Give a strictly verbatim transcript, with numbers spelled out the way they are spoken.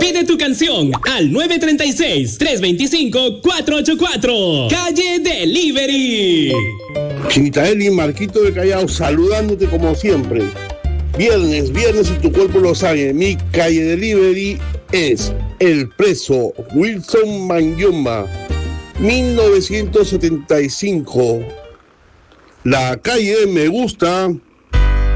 Pide tu canción al nueve tres seis, tres dos cinco, cuatro ocho cuatro. Calle Delivery. Chinitaeli, Marquito de Callao, saludándote como siempre. Viernes, viernes y tu cuerpo lo sabe. Mi Calle Delivery es el preso Wilson Manyoma, mil novecientos setenta y cinco. La calle Me Gusta,